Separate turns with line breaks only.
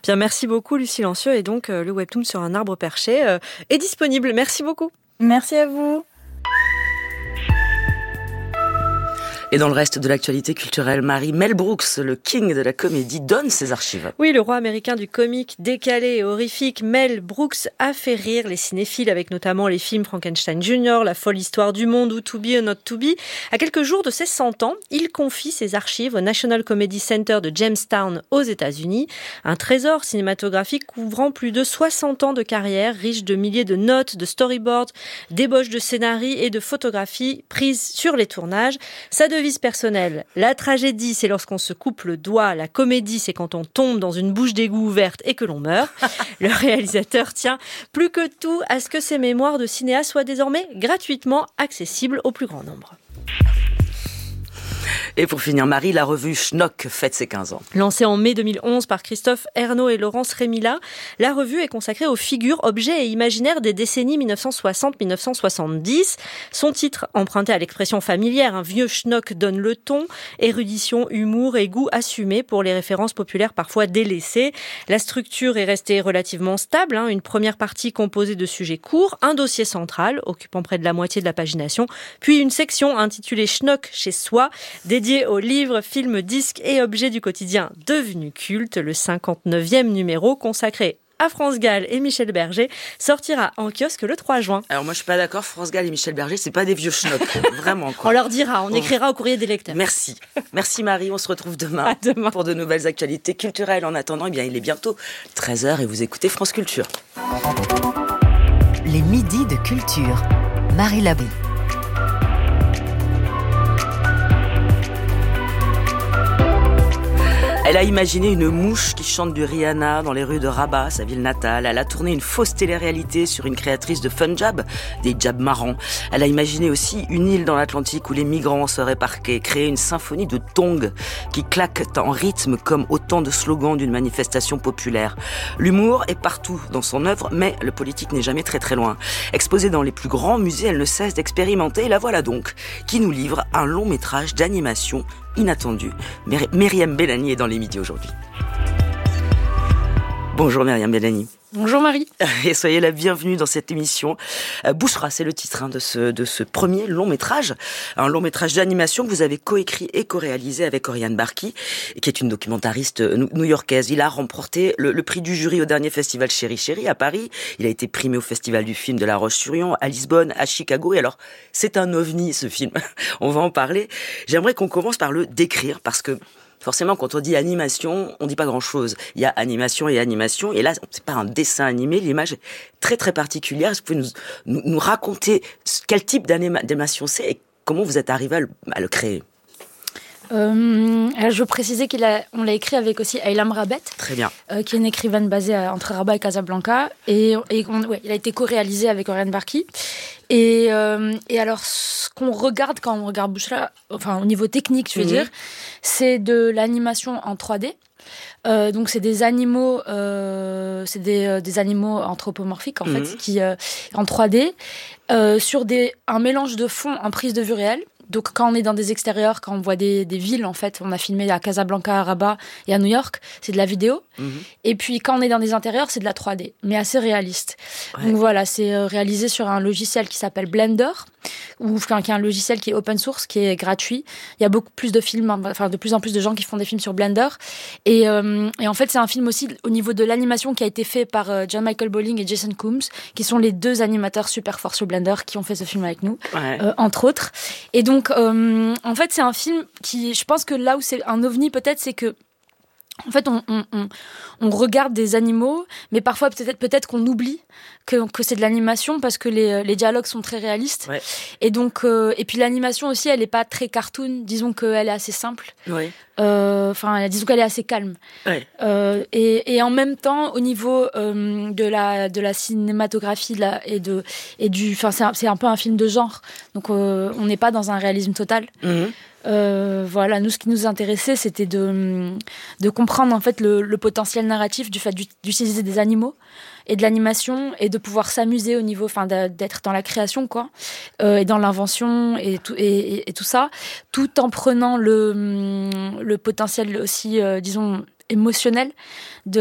Bien, merci beaucoup Lucie Lancieux, et donc le webtoon Sur un arbre perché est disponible. Merci beaucoup.
Merci à vous.
Et dans le reste de l'actualité culturelle, Marie, Mel Brooks, le king de la comédie, donne ses archives.
Oui, le roi américain du comique décalé et horrifique, Mel Brooks, a fait rire les cinéphiles avec notamment les films Frankenstein Jr., La folle histoire du monde ou To Be or Not To Be. À quelques jours de ses 100 ans, il confie ses archives au National Comedy Center de Jamestown aux États-Unis. Un trésor cinématographique couvrant plus de 60 ans de carrière, riche de milliers de notes, de storyboards, d'ébauches de scénarii et de photographies prises sur les tournages. Sa devise personnelle: la tragédie, c'est lorsqu'on se coupe le doigt. La comédie, c'est quand on tombe dans une bouche d'égout ouverte et que l'on meurt. Le réalisateur tient plus que tout à ce que ses mémoires de cinéaste soient désormais gratuitement accessibles au plus grand nombre.
Et pour finir, Marie, la revue Schnock fête ses 15 ans.
Lancée en mai 2011 par Christophe Ernaud et Laurence Rémila, la revue est consacrée aux figures, objets et imaginaires des décennies 1960-1970. Son titre, emprunté à l'expression familière, un vieux schnock donne le ton, érudition, humour et goût assumé pour les références populaires parfois délaissées. La structure est restée relativement stable, une première partie composée de sujets courts, un dossier central occupant près de la moitié de la pagination, puis une section intitulée Schnock chez soi, dédié aux livres, films, disques et objets du quotidien devenus cultes. Le 59e numéro, consacré à France Gall et Michel Berger, sortira en kiosque le 3 juin.
Alors moi je suis pas d'accord, France Gall et Michel Berger, c'est pas des vieux schnocks, vraiment quoi.
On leur dira, on écrira au courrier des lecteurs.
Merci Marie, on se retrouve demain, pour de nouvelles actualités culturelles. En attendant, il est bientôt 13h et vous écoutez France Culture.
Les midis de culture, Marie Labbé.
Elle a imaginé une mouche qui chante du Rihanna dans les rues de Rabat, sa ville natale. Elle a tourné une fausse télé-réalité sur une créatrice de Funjab, des jabs marrants. Elle a imaginé aussi une île dans l'Atlantique où les migrants seraient parqués, créer une symphonie de tongs qui claquent en rythme comme autant de slogans d'une manifestation populaire. L'humour est partout dans son œuvre, mais le politique n'est jamais très très loin. Exposée dans les plus grands musées, elle ne cesse d'expérimenter, et la voilà donc, qui nous livre un long métrage d'animation inattendu. Myriam Bellamy est dans les midis aujourd'hui. Bonjour Myriam Bellamy.
Bonjour Marie.
Et soyez la bienvenue dans cette émission. Bouchra, c'est le titre de ce premier long métrage. Un long métrage d'animation que vous avez coécrit et co-réalisé avec Oriane Barki, qui est une documentariste new-yorkaise. Il a remporté le prix du jury au dernier festival Chéri Chéri à Paris. Il a été primé au festival du film de La Roche-sur-Yon, à Lisbonne, à Chicago. Et alors, c'est un ovni ce film. On va en parler. J'aimerais qu'on commence par le décrire parce que forcément, quand on dit animation, on dit pas grand-chose. Il y a animation et animation. Et là, c'est pas un dessin animé. L'image est très, très particulière. Est-ce que vous pouvez nous raconter quel type d'animation c'est et comment vous êtes arrivé à le créer?
Je veux préciser qu'on l'a écrit avec aussi Aylam Rabet.
Très bien.
Qui est une écrivaine basée entre Rabat et Casablanca. Et il a été co-réalisé avec Oriane Barki. Et alors, ce qu'on regarde quand on regarde Bouchra, enfin au niveau technique, je veux dire, c'est de l'animation en 3D. Donc c'est des animaux, des animaux anthropomorphiques en fait, qui en 3D, sur un mélange de fond en prise de vue réelle. Donc quand on est dans des extérieurs, quand on voit des villes, en fait, on a filmé à Casablanca, à Rabat et à New York, c'est de la vidéo. Et puis quand on est dans des intérieurs, c'est de la 3D, mais assez réaliste. Ouais. Donc voilà, c'est réalisé sur un logiciel qui s'appelle Blender, qui est un logiciel qui est open source, qui est gratuit. Il y a beaucoup plus de films, enfin de plus en plus de gens qui font des films sur Blender. Et en fait, c'est un film aussi au niveau de l'animation qui a été fait par John Michael Bowling et Jason Coombs, qui sont les deux animateurs super forts sur Blender qui ont fait ce film avec nous, entre autres. Et donc, en fait, c'est un film qui, je pense que là où c'est un ovni peut-être, c'est que en fait, on regarde des animaux, mais parfois peut-être qu'on oublie que c'est de l'animation parce que les dialogues sont très réalistes. Ouais. Et donc, et puis l'animation aussi, elle est pas très cartoon. Disons qu'elle est assez simple. Ouais. Disons qu'elle est assez calme. Ouais. Et en même temps, au niveau de la cinématographie c'est un peu un film de genre. Donc, on n'est pas dans un réalisme total. Voilà, nous, ce qui nous intéressait, c'était de comprendre en fait le potentiel narratif du fait d'utiliser des animaux et de l'animation et de pouvoir s'amuser au niveau, d'être dans la création, quoi, et dans l'invention et tout ça, tout en prenant le potentiel aussi, disons, émotionnel de